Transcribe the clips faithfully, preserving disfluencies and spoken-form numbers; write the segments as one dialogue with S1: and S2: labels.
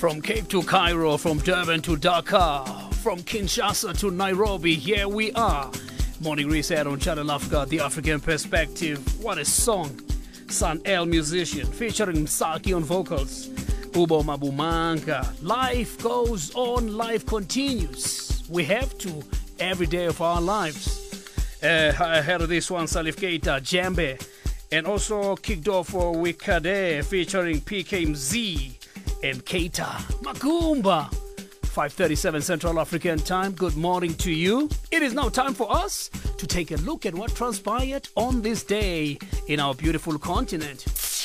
S1: From Cape to Cairo, from Durban to Dakar, from Kinshasa to Nairobi, here we are. Morning Reset on Channel Africa, the African perspective. What a song. San El musician, featuring Msaki on vocals. Ubo Mabumanga. Life goes on, life continues. We have to every day of our lives. Uh, I heard this one, Salif Keita, Djembe. And also kicked off uh, with Kade featuring P K M Z and Keita Magumba. five thirty-seven Central African Time. Good morning to you. It is now time for us to take a look at what transpired on this day in our beautiful continent.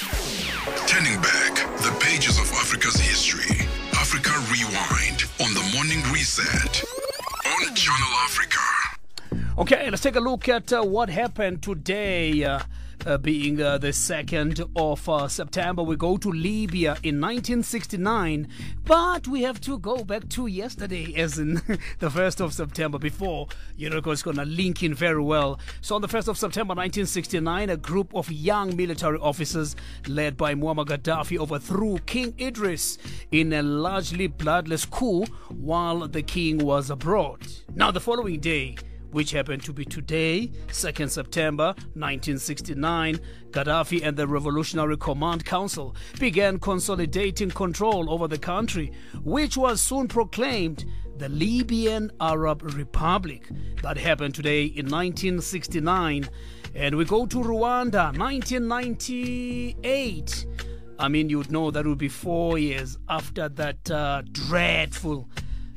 S2: Turning back the pages of Africa's history. Africa Rewind on the Morning Reset on Channel Africa.
S1: Okay, let's take a look at uh, what happened today. Uh, Uh, being uh, the second of uh, September, we go to Libya in nineteen sixty-nine, but we have to go back to yesterday, as in the first of September, before, you know, it's going to link in very well. So on the first of September nineteen sixty-nine, a group of young military officers led by Muammar Gaddafi overthrew King Idris in a largely bloodless coup while the king was abroad. Now, the following day, which happened to be today, second of September nineteen sixty-nine, Gaddafi and the Revolutionary Command Council began consolidating control over the country, which was soon proclaimed the Libyan Arab Republic. That happened today in nineteen sixty-nine. And we go to Rwanda, nineteen ninety-eight. I mean, you'd know that would be four years after that uh, dreadful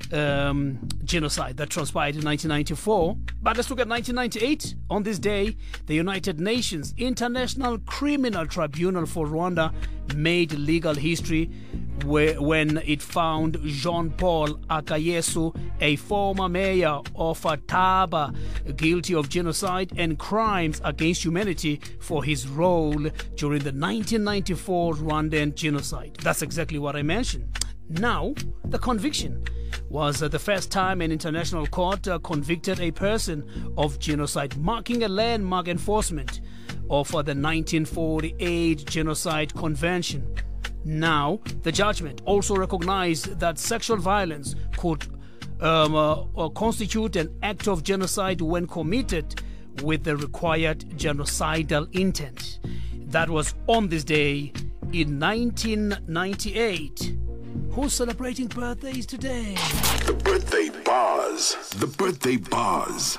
S1: Um, genocide that transpired in nineteen ninety-four. But let's look at nineteen ninety-eight. On this day, the United Nations International Criminal Tribunal for Rwanda made legal history where, when it found Jean-Paul Akayesu, a former mayor of Taba, guilty of genocide and crimes against humanity for his role during the nineteen ninety-four Rwandan genocide. That's exactly what I mentioned. Now, the conviction was uh, the first time an international court uh, convicted a person of genocide, marking a landmark enforcement of uh, the nineteen forty-eight Genocide Convention. Now, the judgment also recognized that sexual violence could um, uh, constitute an act of genocide when committed with the required genocidal intent. That was on this day in nineteen ninety-eight. Who's celebrating birthdays today?
S2: The birthday buzz. The birthday buzz.